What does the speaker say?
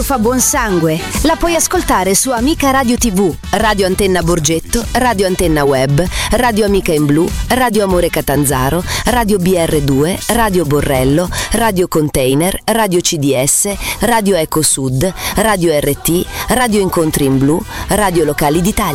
radio fa buon sangue. La puoi ascoltare su Amica Radio TV, Radio Antenna Borgetto, Radio Antenna Web, Radio Amica in Blu, Radio Amore Catanzaro, Radio BR2, Radio Borrello, Radio Container, Radio CDS, Radio Eco Sud, Radio RT, Radio Incontri in Blu, Radio Locali d'Italia.